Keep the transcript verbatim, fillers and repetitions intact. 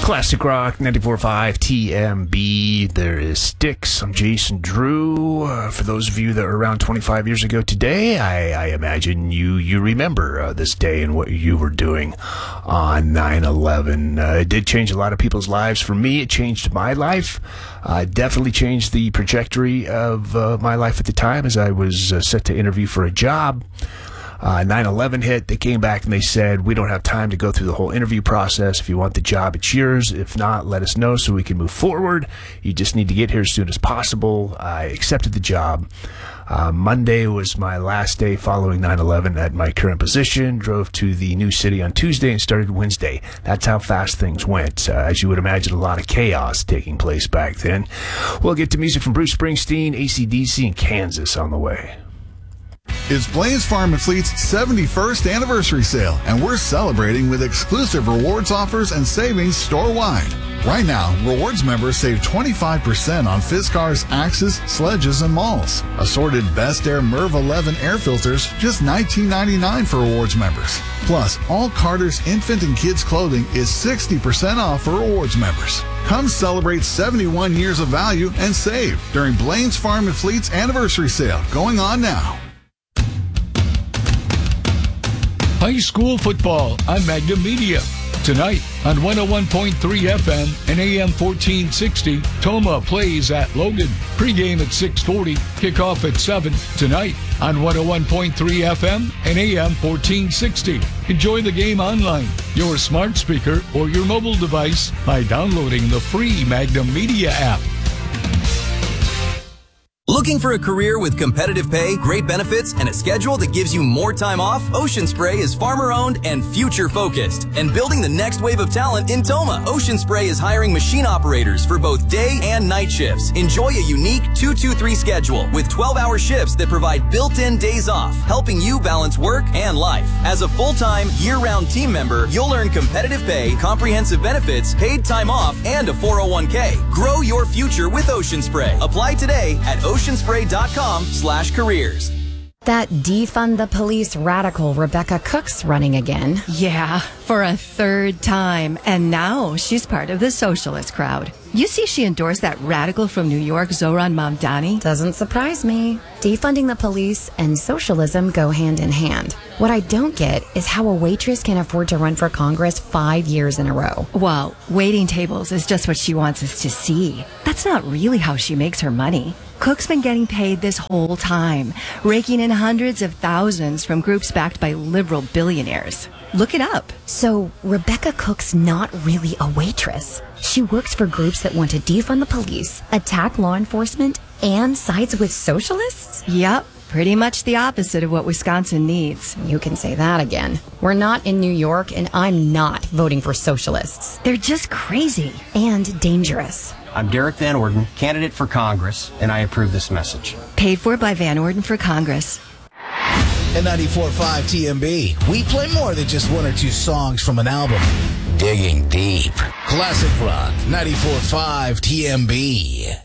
Classic Rock ninety-four point five T M B. There is Styx. I'm Jason Drew. Uh, for those of you that were around twenty-five years ago today, I, I imagine you you remember uh, this day and what you were doing on nine eleven. Uh, it did change a lot of people's lives. For me, it changed my life. Uh, definitely changed the trajectory of uh, my life at the time as I was uh, set to interview for a job. Uh, nine eleven hit. They came back and they said, we don't have time to go through the whole interview process. If you want the job, it's yours. If not, let us know so we can move forward. You just need to get here as soon as possible. I accepted the job. Uh, Monday was my last day following nine eleven at my current position. Drove to the new city on Tuesday and started Wednesday. That's how fast things went. Uh, as you would imagine, a lot of chaos taking place back then. We'll get to music from Bruce Springsteen, A C D C, and Kansas on the way. It's Blaine's Farm and Fleet's seventy-first anniversary sale, and we're celebrating with exclusive rewards offers and savings store-wide. Right now, rewards members save twenty-five percent on Fiskars, Axis, Sledges, and Malls. Assorted Best Air Merv eleven air filters, just nineteen ninety-nine for rewards members. Plus, all Carter's infant and kids clothing is sixty percent off for rewards members. Come celebrate seventy-one years of value and save during Blaine's Farm and Fleet's anniversary sale, going on now. High school football on Magnum Media. Tonight on one oh one point three F M and A M fourteen sixty, Toma plays at Logan. Pre-game at six forty, kickoff at seven. Tonight on one oh one point three F M and A M fourteen sixty. Enjoy the game online, your smart speaker, or your mobile device by downloading the free Magnum Media app. Looking for a career with competitive pay, great benefits, and a schedule that gives you more time off? Ocean Spray is farmer-owned and future-focused and building the next wave of talent in Toma. Ocean Spray is hiring machine operators for both day and night shifts. Enjoy a unique two two three schedule with twelve-hour shifts that provide built-in days off, helping you balance work and life. As a full-time, year-round team member, you'll earn competitive pay, comprehensive benefits, paid time off, and a four oh one k. Grow your future with Ocean Spray. Apply today at oceanspray.com slash careers. That defund the police radical Rebecca Cook's running again. Yeah, for a third time. And now she's part of the socialist crowd. You see she endorsed that radical from New York, Zohran Mamdani? Doesn't surprise me. Defunding the police and socialism go hand in hand. What I don't get is how a waitress can afford to run for Congress five years in a row. Well, waiting tables is just what she wants us to see. That's not really how she makes her money. Cook's been getting paid this whole time, raking in hundreds of thousands from groups backed by liberal billionaires. Look it up. So Rebecca Cook's not really a waitress. She works for groups that want to defund the police, attack law enforcement, and sides with socialists? Yep. Pretty much the opposite of what Wisconsin needs. You can say that again. We're not in New York, and I'm not voting for socialists. They're just crazy. And dangerous. I'm Derek Van Orden, candidate for Congress, and I approve this message. Paid for by Van Orden for Congress. At ninety-four point five T M B, we play more than just one or two songs from an album. Digging deep. Classic Rock, ninety-four point five T M B.